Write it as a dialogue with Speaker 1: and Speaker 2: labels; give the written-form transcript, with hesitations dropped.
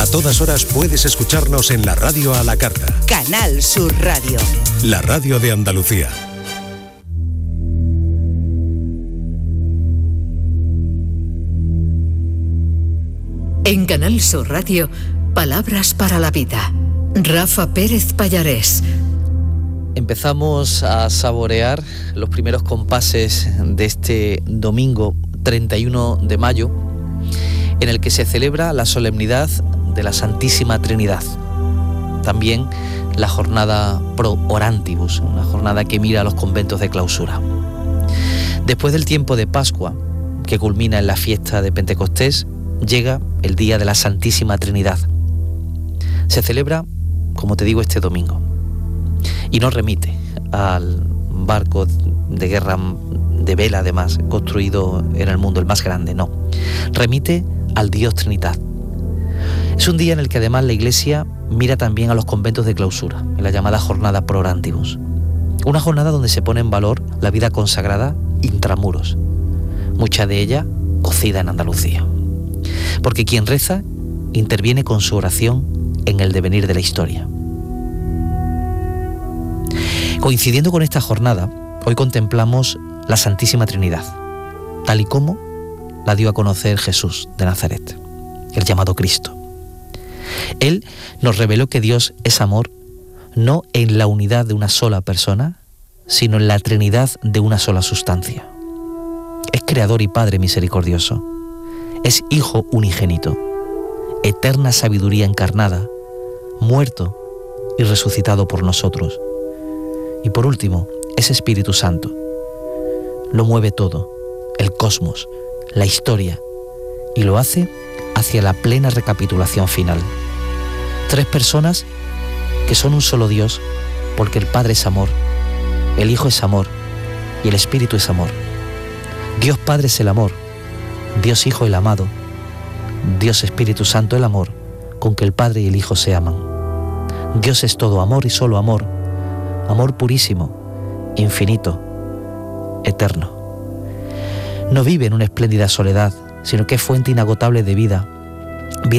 Speaker 1: todas horas puedes escucharnos en la radio a la carta.
Speaker 2: Canal Sur Radio.
Speaker 1: La radio de Andalucía.
Speaker 3: En Canal Sur Radio, Palabras para la Vida. Rafa Pérez Pallarés.
Speaker 4: Empezamos a saborear los primeros compases de este domingo 31 de mayo, en el que se celebra la solemnidad de la Santísima Trinidad. También la jornada Pro Orantibus, una jornada que mira a los conventos de clausura. Después del tiempo de Pascua, que culmina en la fiesta de Pentecostés, llega el día de la Santísima Trinidad. Se celebra, como te digo, este domingo. Y no remite al barco de guerra de vela, además, construido en el mundo, el más grande, no. Remite al Dios Trinidad. Es un día en el que además la Iglesia mira también a los conventos de clausura, en la llamada jornada Pro Orantibus. Una jornada donde se pone en valor la vida consagrada intramuros, mucha de ella cocida en Andalucía. Porque quien reza interviene con su oración en el devenir de la historia. Coincidiendo con esta jornada, hoy contemplamos la Santísima Trinidad, tal y como la dio a conocer Jesús de Nazaret, el llamado Cristo. Él nos reveló que Dios es amor, no en la unidad de una sola persona, sino en la Trinidad de una sola sustancia. Es Creador y Padre misericordioso. Es Hijo unigénito, eterna sabiduría encarnada, muerto y resucitado por nosotros. Y por último, es Espíritu Santo. Lo mueve todo, el cosmos, la historia, y lo hace hacia la plena recapitulación final. Tres personas que son un solo Dios, porque el Padre es amor, el Hijo es amor y el Espíritu es amor. Dios Padre es el amor, Dios Hijo el amado, Dios Espíritu Santo el amor, con que el Padre y el Hijo se aman. Dios es todo amor y solo amor, amor purísimo, infinito, eterno. No vive en una espléndida soledad, sino que es fuente inagotable de vida,